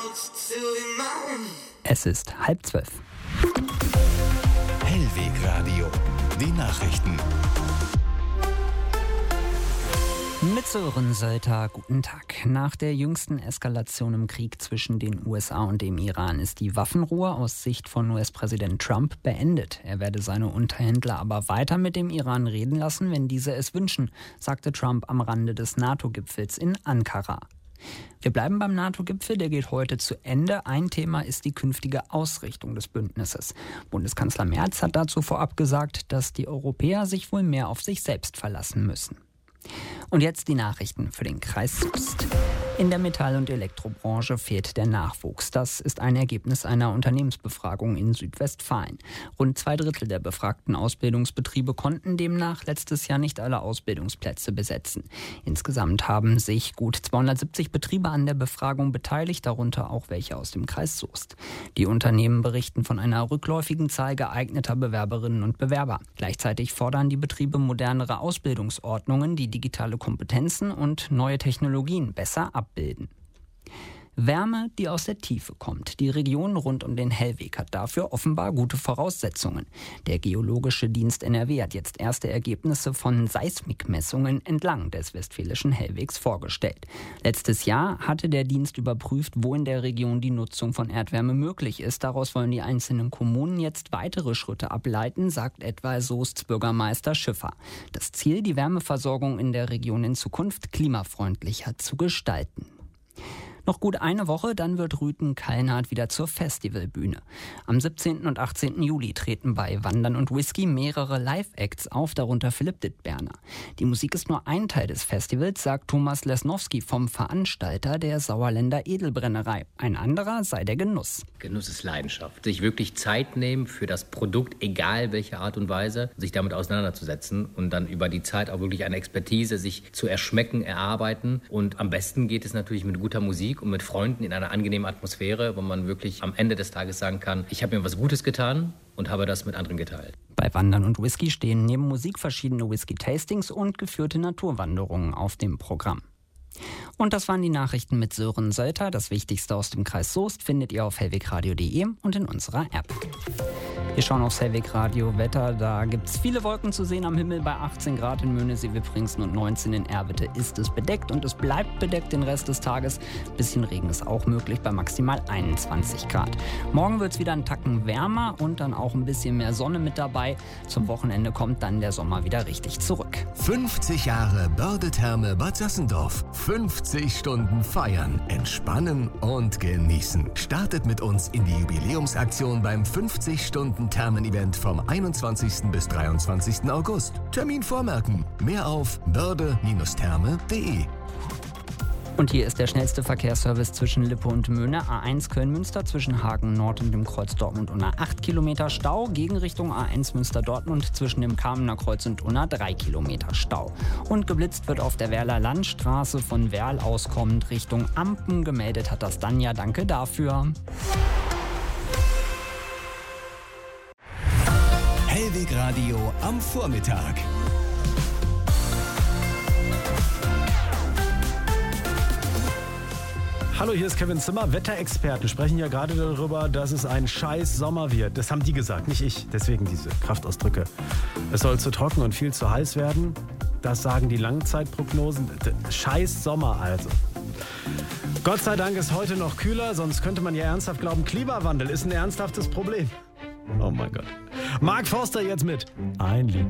Es ist 11:30. Hellwegradio, die Nachrichten. Mit Sören Sölter, guten Tag. Nach der jüngsten Eskalation im Krieg zwischen den USA und dem Iran ist die Waffenruhe aus Sicht von US-Präsident Trump beendet. Er werde seine Unterhändler aber weiter mit dem Iran reden lassen, wenn diese es wünschen, sagte Trump am Rande des NATO-Gipfels in Ankara. Wir bleiben beim NATO-Gipfel, der geht heute zu Ende. Ein Thema ist die künftige Ausrichtung des Bündnisses. Bundeskanzler Merz hat dazu vorab gesagt, dass die Europäer sich wohl mehr auf sich selbst verlassen müssen. Und jetzt die Nachrichten für den Kreis Soest. In der Metall- und Elektrobranche fehlt der Nachwuchs. Das ist ein Ergebnis einer Unternehmensbefragung in Südwestfalen. Rund 2/3 der befragten Ausbildungsbetriebe konnten demnach letztes Jahr nicht alle Ausbildungsplätze besetzen. Insgesamt haben sich gut 270 Betriebe an der Befragung beteiligt, darunter auch welche aus dem Kreis Soest. Die Unternehmen berichten von einer rückläufigen Zahl geeigneter Bewerberinnen und Bewerber. Gleichzeitig fordern die Betriebe modernere Ausbildungsordnungen, die digitale Kompetenzen und neue Technologien besser abbilden. Wärme, die aus der Tiefe kommt. Die Region rund um den Hellweg hat dafür offenbar gute Voraussetzungen. Der Geologische Dienst NRW hat jetzt erste Ergebnisse von Seismikmessungen entlang des westfälischen Hellwegs vorgestellt. Letztes Jahr hatte der Dienst überprüft, wo in der Region die Nutzung von Erdwärme möglich ist. Daraus wollen die einzelnen Kommunen jetzt weitere Schritte ableiten, sagt etwa Soests Bürgermeister Schiffer. Das Ziel, die Wärmeversorgung in der Region in Zukunft klimafreundlicher zu gestalten. Noch gut eine Woche, dann wird Rüthen-Kallenhardt wieder zur Festivalbühne. Am 17. und 18. Juli treten bei Wandern und Whisky mehrere Live-Acts auf, darunter Philipp Dittberner. Die Musik ist nur ein Teil des Festivals, sagt Thomas Lesnowski vom Veranstalter der Sauerländer Edelbrennerei. Ein anderer sei der Genuss. Genuss ist Leidenschaft. Sich wirklich Zeit nehmen für das Produkt, egal welche Art und Weise, sich damit auseinanderzusetzen und dann über die Zeit auch wirklich eine Expertise sich zu erschmecken, erarbeiten. Und am besten geht es natürlich mit guter Musik und mit Freunden in einer angenehmen Atmosphäre, wo man wirklich am Ende des Tages sagen kann, ich habe mir was Gutes getan und habe das mit anderen geteilt. Bei Wandern und Whisky stehen neben Musik verschiedene Whisky-Tastings und geführte Naturwanderungen auf dem Programm. Und das waren die Nachrichten mit Sören Sölter. Das Wichtigste aus dem Kreis Soest findet ihr auf hellwegradio.de und in unserer App. Wir schauen aufs Hellwegradio Wetter. Da gibt es viele Wolken zu sehen am Himmel. Bei 18 Grad in Möhne-Seewippringsen und 19 in Erwitte ist es bedeckt und es bleibt bedeckt den Rest des Tages. Ein bisschen Regen ist auch möglich bei maximal 21 Grad. Morgen wird es wieder einen Tacken wärmer und dann auch ein bisschen mehr Sonne mit dabei. Zum Wochenende kommt dann der Sommer wieder richtig zurück. 50 Jahre Börde-Therme Bad Sassendorf. 50 Stunden feiern, entspannen und genießen. Startet mit uns in die Jubiläumsaktion beim 50-Stunden-Thermen-Event vom 21. bis 23. August. Termin vormerken. Mehr auf börde-therme.de. Und hier ist der schnellste Verkehrsservice zwischen Lippe und Möhne. A1 Köln-Münster zwischen Hagen Nord und dem Kreuz Dortmund-Unna 8 Kilometer Stau. Gegenrichtung A1 Münster-Dortmund zwischen dem Kamener Kreuz und Unna 3 Kilometer Stau. Und geblitzt wird auf der Werler Landstraße von Werl auskommend Richtung Ampen. Gemeldet hat das Danja. Danke dafür. Hellwegradio am Vormittag. Hallo, hier ist Kevin Zimmer. Wetterexperten sprechen ja gerade darüber, dass es ein scheiß Sommer wird. Das haben die gesagt, nicht ich. Deswegen diese Kraftausdrücke. Es soll zu trocken und viel zu heiß werden. Das sagen die Langzeitprognosen. Scheiß Sommer also. Gott sei Dank ist heute noch kühler, sonst könnte man ja ernsthaft glauben, Klimawandel ist ein ernsthaftes Problem. Oh mein Gott. Mark Forster jetzt mit 1 Liter.